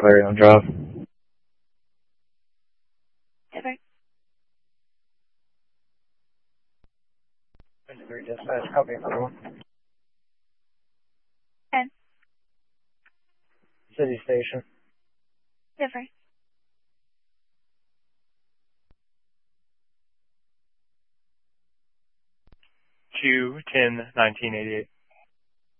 Clarion Drive. Ever. 23 dispatch, copy everyone. 10. City Station. Ever. 2/10/1988.